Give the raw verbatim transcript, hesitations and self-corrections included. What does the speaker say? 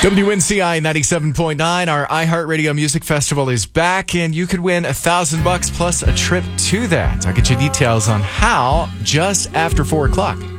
W N C I ninety-seven point nine, our iHeartRadio Music Festival is back, and you could win a thousand bucks plus a trip to that. I'll get you details on how just after four o'clock.